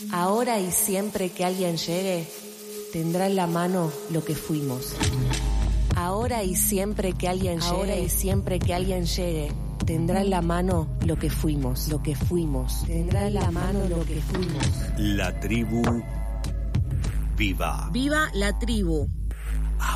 Ahora y siempre que alguien llegue, tendrá en la mano lo que fuimos. Ahora y siempre que alguien llegue, tendrá en la mano lo que fuimos, tendrá en la mano lo que fuimos. La tribu viva. ¡Viva la tribu!